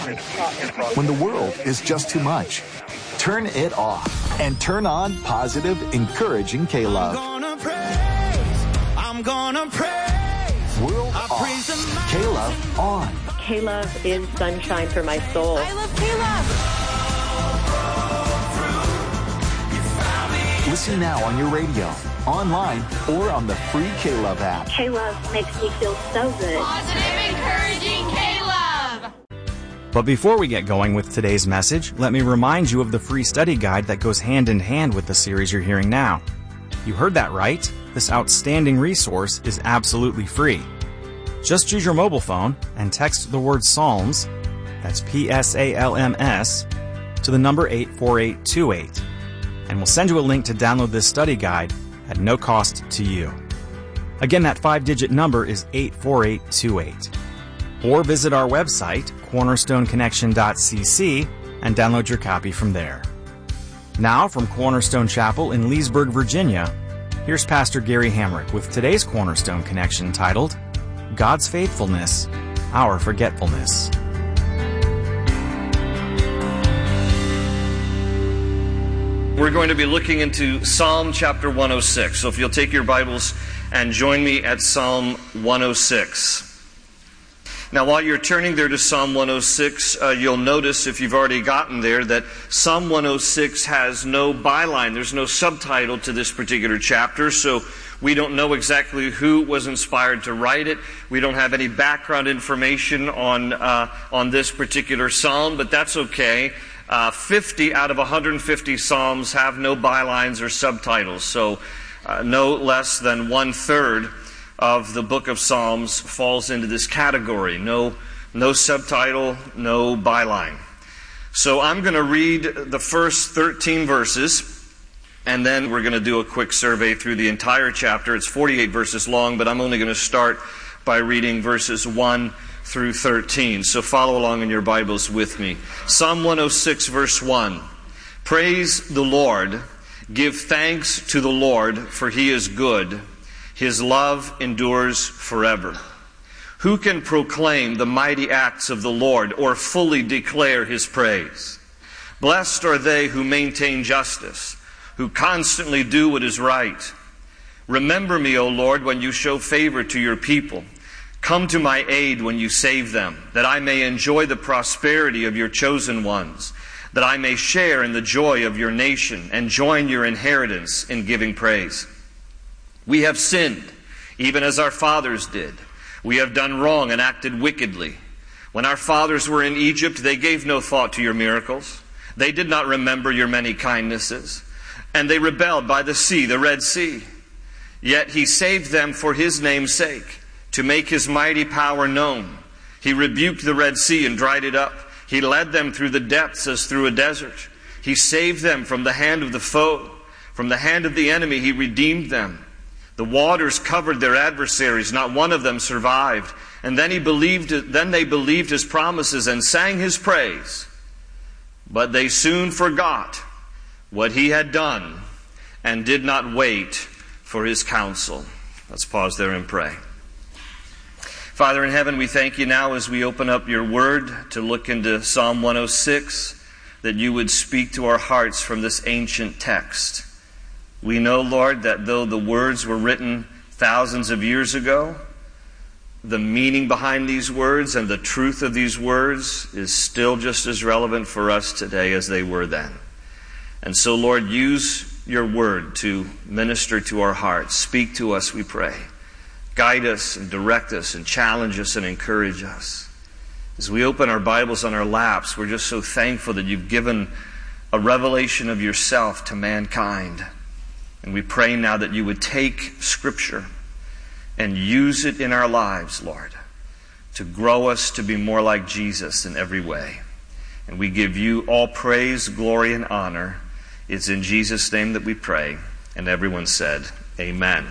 When the world is just too much, turn it off and turn on positive, encouraging K-Love. I'm gonna praise. World off. K-Love on. K-Love is sunshine for my soul. I love K-Love. Listen now on your radio, online, or on the free K-Love app. K-Love makes me feel so good. Positive, encouraging K-Love. But before we get going with today's message, let me remind you of the free study guide that goes hand in hand with the series you're hearing now. You heard that right. This outstanding resource is absolutely free. Just use your mobile phone and text the word Psalms, that's P-S-A-L-M-S, to the number 84828. And we'll send you a link to download this study guide at no cost to you. Again, that 5-digit number is 84828. Or visit our website, cornerstoneconnection.cc, and download your copy from there. Now, from Cornerstone Chapel in Leesburg, Virginia, here's Pastor Gary Hamrick with today's Cornerstone Connection titled, God's Faithfulness, Our Forgetfulness. We're going to be looking into Psalm chapter 106. So if you'll take your Bibles and join me at Psalm 106. Now, while you're turning there to Psalm 106, you'll notice, if you've already gotten there, that Psalm 106 has no byline. There's no subtitle to this particular chapter, so we don't know exactly who was inspired to write it. We don't have any background information on this particular psalm, but that's okay. 50 out of 150 psalms have no bylines or subtitles, so no less than 1/3 of the book of Psalms falls into this category. No subtitle, no byline. So I'm going to read the first 13 verses, and then we're going to do a quick survey through the entire chapter. It's 48 verses long, but I'm only going to start by reading verses 1 through 13. So follow along in your Bibles with me. Psalm 106, verse 1. Praise the Lord. Give thanks to the Lord, for He is good. His love endures forever. Who can proclaim the mighty acts of the Lord or fully declare His praise? Blessed are they who maintain justice, who constantly do what is right. Remember me, O Lord, when you show favor to your people. Come to my aid when you save them, that I may enjoy the prosperity of your chosen ones, that I may share in the joy of your nation and join your inheritance in giving praise. We have sinned, even as our fathers did. We have done wrong and acted wickedly. When our fathers were in Egypt, they gave no thought to your miracles. They did not remember your many kindnesses. And they rebelled by the sea, the Red Sea. Yet He saved them for His name's sake, to make His mighty power known. He rebuked the Red Sea and dried it up. He led them through the depths as through a desert. He saved them from the hand of the foe. From the hand of the enemy He redeemed them. The waters covered their adversaries. Not one of them survived. And then they believed His promises and sang His praise. But they soon forgot what He had done and did not wait for His counsel. Let's pause there and pray. Father in heaven, we thank you now as we open up your word to look into Psalm 106, that you would speak to our hearts from this ancient text. We know, Lord, that though the words were written thousands of years ago, the meaning behind these words and the truth of these words is still just as relevant for us today as they were then. And so, Lord, use your word to minister to our hearts. Speak to us, we pray. Guide us and direct us and challenge us and encourage us. As we open our Bibles on our laps, we're just so thankful that you've given a revelation of yourself to mankind. And we pray now that you would take Scripture and use it in our lives, Lord, to grow us to be more like Jesus in every way. And we give you all praise, glory, and honor. It's in Jesus' name that we pray. And everyone said, Amen.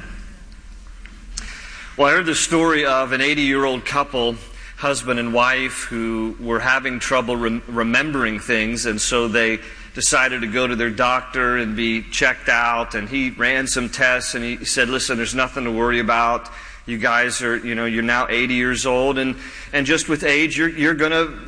Well, I heard the story of an 80-year-old couple, husband and wife, who were having trouble remembering things, and so they decided to go to their doctor and be checked out, and he ran some tests, and he said, listen, there's nothing to worry about. You guys are, you're now 80 years old, and just with age, you're going to